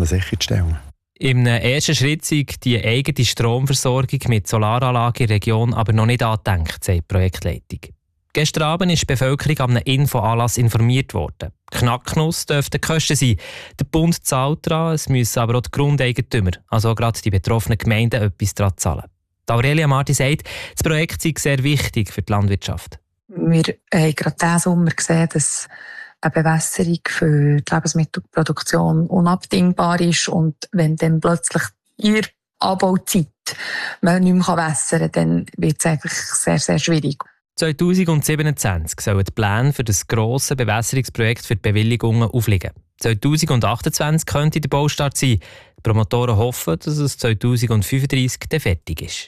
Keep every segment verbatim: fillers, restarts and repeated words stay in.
sicherzustellen. Im ersten Schritt sei die eigene Stromversorgung mit Solaranlagen in der Region aber noch nicht angedenkt, sagt die Projektleitung. Gestern Abend ist die Bevölkerung an einem Infoanlass informiert worden. Knacknuss dürften die Kosten sein. Der Bund zahlt daran, es müssen aber auch die Grundeigentümer, also auch gerade die betroffenen Gemeinden, etwas daran zahlen. Aurelia Marti sagt, das Projekt sei sehr wichtig für die Landwirtschaft. Wir haben gerade diesen Sommer gesehen, dass eine Bewässerung für die Lebensmittelproduktion unabdingbar ist. Und wenn dann plötzlich in der Anbauzeit man nicht mehr wässern kann, dann wird es eigentlich sehr, sehr schwierig. zwanzig siebenundzwanzig sollen die Pläne für das grosse Bewässerungsprojekt für die Bewilligungen aufliegen. zwanzig achtundzwanzig könnte der Baustart sein. Die Promotoren hoffen, dass es zwanzig fünfunddreissig dann fertig ist.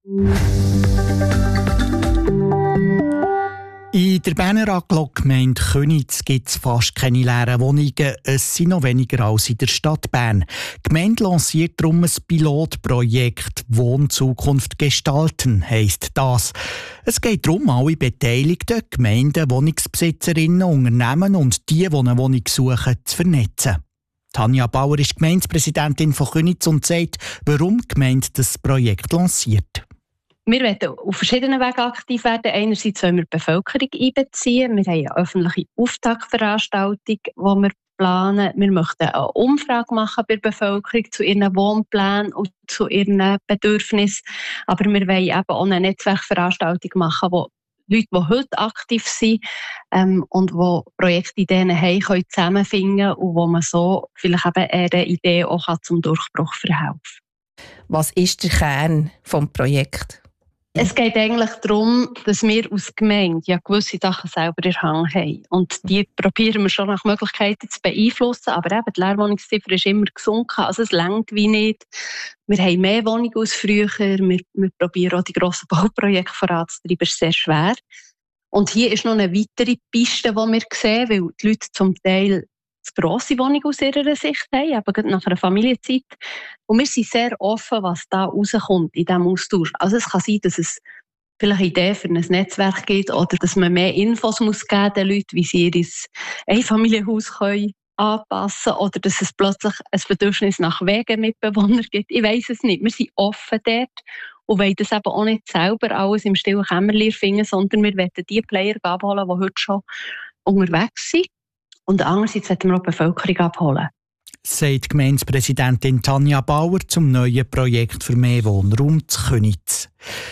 In der Berner Agglomeration Köniz gibt es fast keine leeren Wohnungen. Es sind noch weniger als in der Stadt Bern. Die Gemeinde lanciert darum ein Pilotprojekt «Wohnzukunft gestalten», heisst das. Es geht darum, alle Beteiligten, Gemeinden, Wohnungsbesitzerinnen, Unternehmen und die, die eine Wohnung suchen, zu vernetzen. Tanja Bauer ist Gemeindepräsidentin von Köniz und sagt, warum die Gemeinde das Projekt lanciert. Wir wollen auf verschiedenen Wegen aktiv werden. Einerseits wollen wir die Bevölkerung einbeziehen. Wir haben eine öffentliche Auftaktveranstaltung, die wir planen. Wir möchten eine Umfrage machen bei der Bevölkerung zu ihren Wohnplänen und zu ihren Bedürfnissen. Aber wir wollen eben auch eine Netzwerkveranstaltung machen, wo Leute, die heute aktiv sind ähm, und die Projektideen haben, können zusammenfinden und wo man so vielleicht eben eine Idee auch zum Durchbruch verhelfen kann. Was ist der Kern des Projekts? Es geht eigentlich darum, dass wir als Gemeinde ja gewisse Sachen selber in der Hand haben. Und die probieren wir schon nach Möglichkeiten zu beeinflussen. Aber eben, die Leerwohnungsziffer ist immer gesunken. Also es reicht wie nicht. Wir haben mehr Wohnungen als früher. Wir, wir probieren auch die grossen Bauprojekte voranzutreiben. Das ist sehr schwer. Und hier ist noch eine weitere Piste, die wir sehen, weil die Leute zum Teil eine grosse Wohnung aus ihrer Sicht haben, aber gerade nach einer Familienzeit. Und wir sind sehr offen, was da rauskommt in diesem Austausch. Also es kann sein, dass es vielleicht Ideen für ein Netzwerk gibt oder dass man mehr Infos muss geben den Leuten, wie sie ihr Einfamilienhaus können anpassen oder dass es plötzlich ein Bedürfnis nach Wegemitbewohnern gibt. Ich weiss es nicht. Wir sind offen dort und wollen das eben auch nicht selber alles im stillen Kämmerlein finden, sondern wir wollen die Player abholen, die heute schon unterwegs sind. Und andererseits wollen wir auch die Bevölkerung abholen. Sagt Gemeindepräsidentin Tanja Bauer zum neuen Projekt für mehr Wohnraum zu Köniz.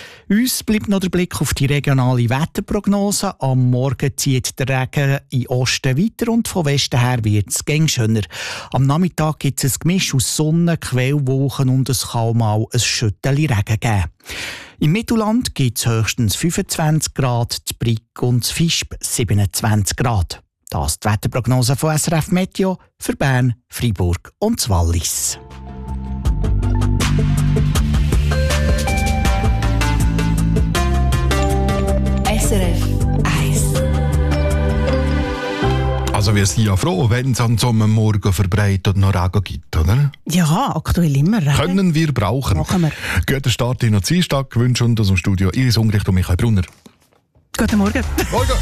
Uns bleibt noch der Blick auf die regionale Wetterprognose. Am Morgen zieht der Regen in Osten weiter und von Westen her wird es gäng schöner. Am Nachmittag gibt es ein Gemisch aus Sonne, Quellwolken und es kann mal ein Schütteli Regen geben. Im Mittelland gibt es höchstens fünfundzwanzig Grad, zu Brig und zu Visp siebenundzwanzig Grad. Das ist die Wetterprognose von S R F Meteo für Bern, Freiburg und das Wallis. S R F eins. Also wir sind ja froh, wenn es an so einem Morgen verbreitet noch Regen gibt, oder? Ja, aktuell immer Regen. Können wir brauchen. Machen wir. Guten Start in den Dienstag wünschen uns aus dem Studio Iris Ungerecht und Michael Brunner. Guten Morgen. Morgen.